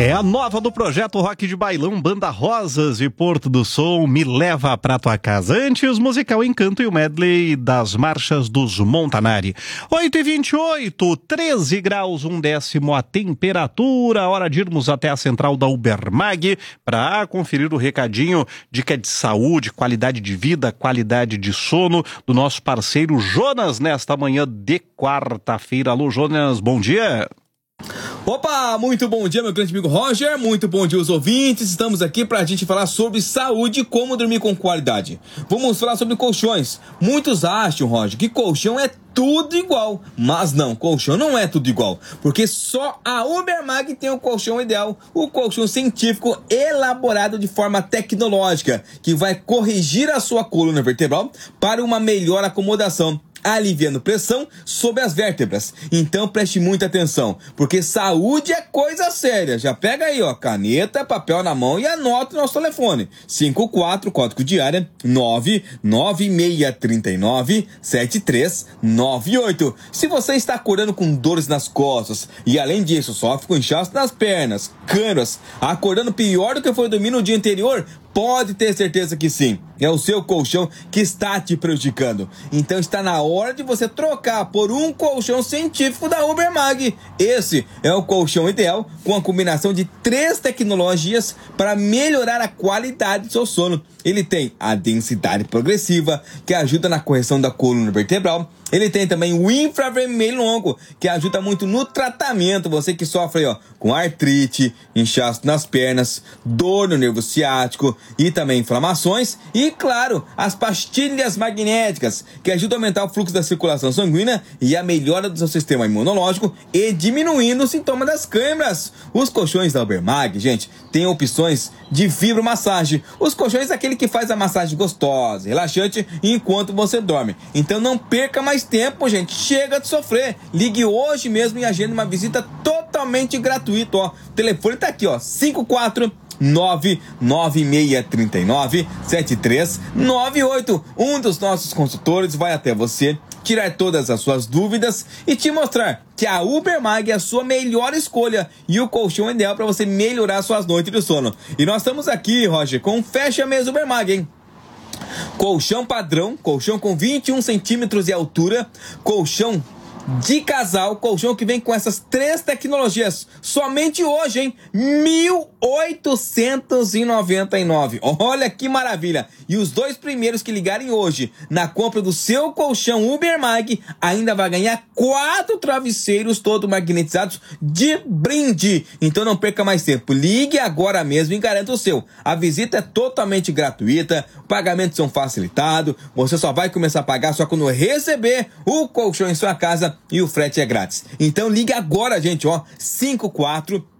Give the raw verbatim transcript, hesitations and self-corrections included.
É a nova do projeto Rock de Bailão, Banda Rosas e Porto do Sol, Me Leva Pra Tua Casa. Antes, musical Encanto e o medley das marchas dos Montanari. oito e vinte e oito, treze graus, um décimo a temperatura. Hora de irmos até a central da Ubermag para conferir o recadinho, dica de saúde, qualidade de vida, qualidade de sono do nosso parceiro Jonas nesta manhã de quarta-feira. Alô, Jonas, bom dia. Opa, muito bom dia, meu grande amigo Roger, muito bom dia aos ouvintes. Estamos aqui para a gente falar sobre saúde e como dormir com qualidade. Vamos falar sobre colchões. Muitos acham, Roger, que colchão é tudo igual, mas não, colchão não é tudo igual, porque só a Ubermag tem o colchão ideal, o colchão científico elaborado de forma tecnológica, que vai corrigir a sua coluna vertebral para uma melhor acomodação, aliviando pressão sobre as vértebras. Então preste muita atenção, porque saúde é coisa séria. Já pega aí, ó, caneta, papel na mão e anota o nosso telefone. cinco quatro, código de área nove nove seis três nove sete três nove oito. Se você está acordando com dores nas costas e além disso sofre com inchaço nas pernas, câimbras, acordando pior do que foi dormir no dia anterior, pode ter certeza que sim, é o seu colchão que está te prejudicando. Então está na hora de você trocar por um colchão científico da Ubermag. Esse é o colchão ideal com a combinação de três tecnologias para melhorar a qualidade do seu sono. Ele tem a densidade progressiva, que ajuda na correção da coluna vertebral. Ele tem também o infravermelho longo, que ajuda muito no tratamento. Você que sofre aí, ó, com artrite, inchaço nas pernas, dor no nervo ciático e também inflamações. E, claro, as pastilhas magnéticas, que ajudam a aumentar o fluxo da circulação sanguínea e a melhora do seu sistema imunológico e diminuindo o sintoma das câimbras. Os colchões da Ubermag, gente, tem opções de fibromassagem. Os colchões é aquele que faz a massagem gostosa, relaxante, enquanto você dorme. Então não perca mais tempo, gente. Chega de sofrer. Ligue hoje mesmo e agende uma visita totalmente gratuita, ó. O telefone tá aqui, ó, cinco quatro nove nove seis três nove sete três nove oito. Um dos nossos consultores vai até você, tirar todas as suas dúvidas e te mostrar que a Ubermag é a sua melhor escolha e o colchão ideal para você melhorar suas noites de sono. E nós estamos aqui, Roger, com um fecha-mesa Ubermag, hein? Colchão padrão, colchão com vinte e um centímetros de altura, colchão de casal, colchão que vem com essas três tecnologias, somente hoje, hein? mil oitocentos e noventa e nove. Olha que maravilha! E os dois primeiros que ligarem hoje na compra do seu colchão Ubermag ainda vai ganhar quatro travesseiros todos magnetizados de brinde. Então não perca mais tempo, ligue agora mesmo e garanta o seu. A visita é totalmente gratuita, pagamentos são facilitados, você só vai começar a pagar só quando receber o colchão em sua casa e o frete é grátis. Então ligue agora, gente, ó, cinco quatro